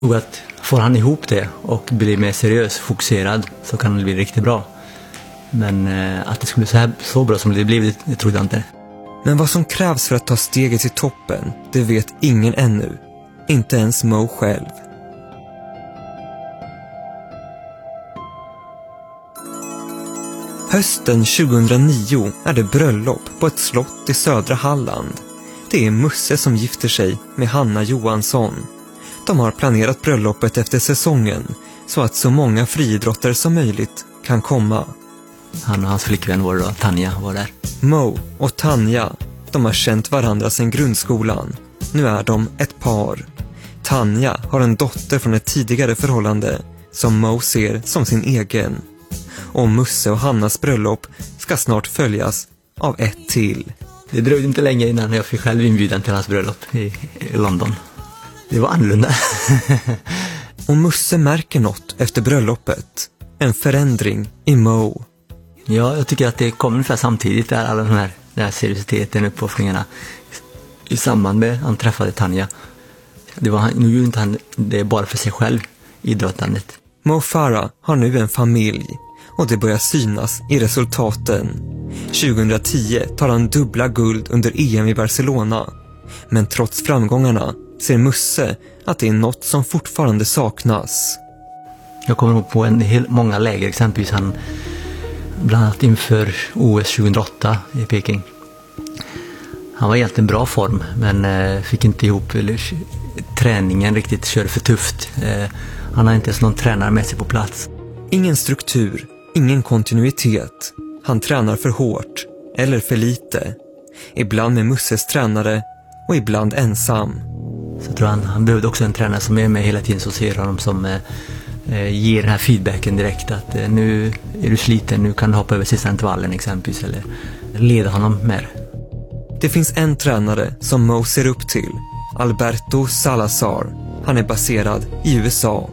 Och att får han ihop det och blir mer seriös, fokuserad, så kan det bli riktigt bra. Men att det skulle bli så bra som det blev, det trodde jag inte. Men vad som krävs för att ta steget till toppen, det vet ingen ännu. Inte ens Mo själv. Hösten 2009 är det bröllop på ett slott i södra Halland. Det är Musse som gifter sig med Hanna Johansson. De har planerat bröllopet efter säsongen så att så många friidrottare som möjligt kan komma. Han och hans flickvän var då, Tanja, var där. Mo och Tanja, de har känt varandra sedan grundskolan. Nu är de ett par. Tanja har en dotter från ett tidigare förhållande som Mo ser som sin egen. Och Musse och Hannas bröllop ska snart följas av ett till. Det dröjde inte länge innan jag fick själv inbjudan till hans bröllop i London. Det var annorlunda. Och Musse märker något efter bröllopet. En förändring i Mo. Ja, jag tycker att det kom ungefär samtidigt där alla den här seriositeten, uppoffringarna i samband med han träffade Tanja. Nu gjorde inte han det bara för sig själv, idrottandet. Mo Farah har nu en familj och det börjar synas i resultaten. 2010 tar han dubbla guld under EM i Barcelona. Men trots framgångarna ser Musse att det är något som fortfarande saknas. Jag kommer ihåg på många läger, exempelvis han bland annat inför OS 2008 i Peking. Han var egentligen bra form, men fick inte ihop träningen riktigt, körde för tufft. Han har inte ens någon tränare med sig på plats. Ingen struktur, ingen kontinuitet. Han tränar för hårt eller för lite. Ibland med Musses tränare och ibland ensam. Så jag tror han behövde också en tränare som är med hela tiden, så ser honom som ger den här feedbacken direkt att nu är du sliten, nu kan du hoppa över sista intervallen exempelvis, eller leda honom mer. Det finns en tränare som Mo ser upp till, Alberto Salazar. Han är baserad i USA.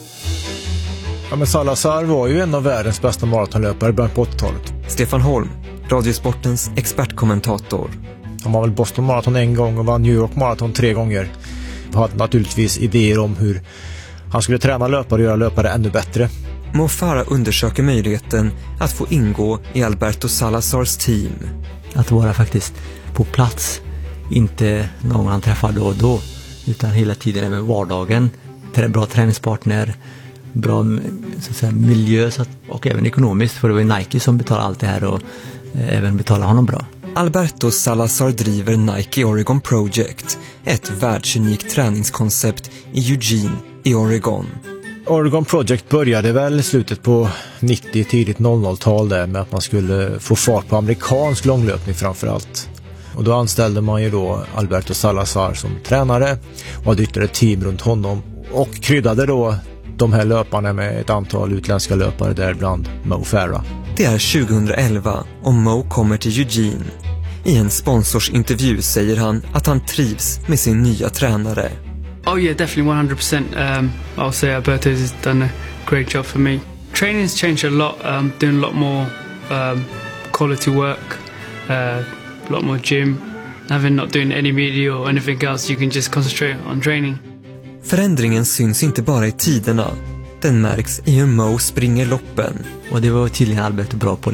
Ja, men Salazar var ju en av världens bästa maratonlöpare i början på 80-talet. Stefan Holm, Radiosportens expertkommentator. Han var väl Boston Marathon en gång och vann New York Marathon 3 gånger. Han hade naturligtvis idéer om hur han skulle träna löpare och göra löpare ännu bättre. Mo Farah undersöker möjligheten att få ingå i Alberto Salazars team. Att vara faktiskt på plats, inte någon han träffar då och då, utan hela tiden med vardagen. Bra träningspartner, bra så att säga, miljö och även ekonomiskt, för det var ju Nike som betalar allt det här och även betalar honom bra. Alberto Salazar driver Nike Oregon Project, ett världsunikt träningskoncept i Eugene i Oregon. Oregon Project började väl i slutet på 90, tidigt 00-tal där med att man skulle få fart på amerikansk långlöpning framförallt. Och då anställde man ju då Alberto Salazar som tränare och hade ytterligare ett team runt honom och kryddade då de här löparna med ett antal utländska löpare, däribland Mo Farah. Det är 2011 och Mo kommer till Eugene. I en sponsorsintervju säger han att han trivs med sin nya tränare. Oh yeah, definitely 100%. I'll say Alberto has done a great job for me. Training's changed a lot. Doing a lot more quality work, a lot more gym. Having not doing any media or anything else, you can just concentrate on training. Förändringen syns inte bara i tiderna. Den märks i hur Mo springer loppen. Och det var tydligen Alberto bra på